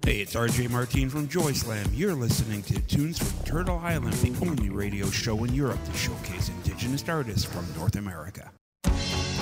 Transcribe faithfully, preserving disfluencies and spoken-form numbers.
Hey, it's R J Martin from Joy Slam. You're listening to Tunes from Turtle Island, the only radio show in Europe to showcase indigenous artists from North America.